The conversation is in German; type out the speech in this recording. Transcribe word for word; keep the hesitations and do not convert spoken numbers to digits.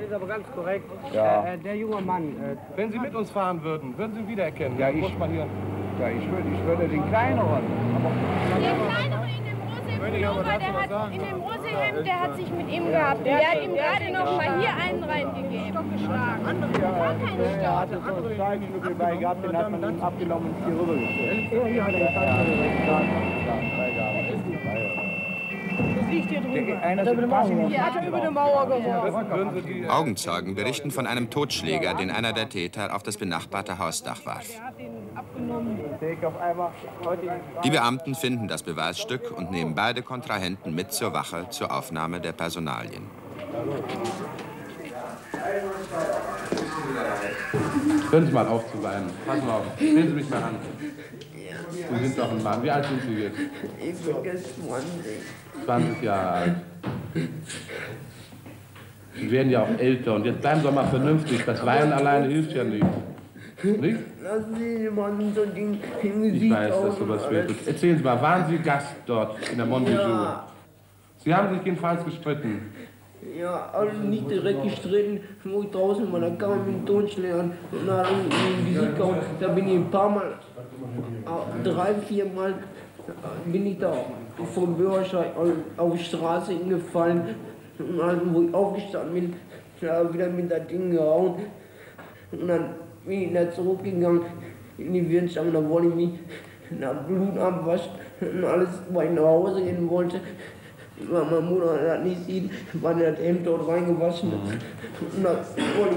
ist aber ganz korrekt. Ja. Äh, der junge Mann. Äh, Wenn Sie mit uns fahren würden, würden Sie ihn wiedererkennen? Ja, ich, Muss man hier. ja, ich, würde, ich würde den kleineren. Aber Der kleinere in dem rosa Pullover, der hat in dem rosa Hemd, der hat sich mit ihm gehabt. Der hat ihm gerade noch mal hier einen reingegeben. ja, er hatte so einen Steigenschnüppel bei gehabt, den hat man ihm abgenommen und hier rübergestellt. ja, ja, der Das liegt hier drüber. Einer Hat er über die Mauer, Ja. hat er über die Mauer geworfen. Augenzeugen berichten von einem Totschläger, den einer der Täter auf das benachbarte Hausdach warf. Er hat ihn abgenommen. Die Beamten finden das Beweisstück und nehmen beide Kontrahenten mit zur Wache zur Aufnahme der Personalien. Hören Sie mal auf zu weinen. Pass mal auf. Sehen Sie mich mal an. Sie sind doch ein Mann. Wie alt sind Sie jetzt? Ich bin jetzt zwanzig. zwanzig Jahre alt. Sie werden ja auch älter. Und jetzt bleiben Sie doch mal vernünftig. Das Weinen alleine hilft ja nicht. Nicht? Lassen Sie jemanden so ein Ding im Gesicht. Ich weiß, dass sowas wird. Erzählen Sie mal, waren Sie Gast dort in der Montejou? Ja. Sie haben sich jedenfalls gestritten. Ja, also nicht direkt gestritten, wo ich draußen war, da kam ich mit dem Tonschläger und da hat er im Gesicht gehauen. Da bin ich ein paar Mal, drei, vier Mal bin ich da vom Bürgersteig auf die Straße hingefallen. Und dann, wo ich aufgestanden bin, da wieder mit der Ding gehauen. Und dann bin ich da zurückgegangen in die Wirtschaft und da wollte ich mich nach Blut abwaschen und alles, weil ich nach Hause gehen wollte. Weil meine Mutter das nicht sieht, weil er das Hemd dort reingewaschen hat. Und dann wollte